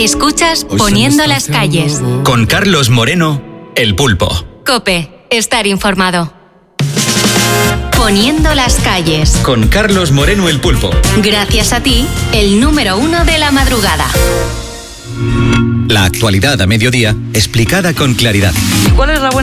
Escuchas Poniendo las calles. Con Carlos Moreno, El Pulpo. COPE. Estar informado. Poniendo las calles. Con Carlos Moreno, El Pulpo. Gracias a ti, el número 1 de la madrugada. La actualidad a mediodía, explicada con claridad. ¿Cuál es la buena